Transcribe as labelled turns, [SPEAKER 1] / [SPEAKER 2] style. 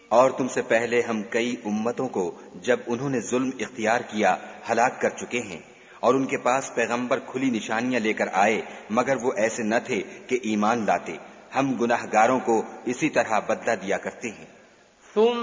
[SPEAKER 1] और तुमसे पहले हम कई उम्मतों को जब उन्होंने जुल्म इख्तियार किया हलाक कर चुके हैं, और उनके पास पैगंबर खुली निशानियां लेकर आए, मगर वो ऐसे न थे कि ईमान लाते। हम गुनाहगारों को इसी तरह बदला दिया करते हैं।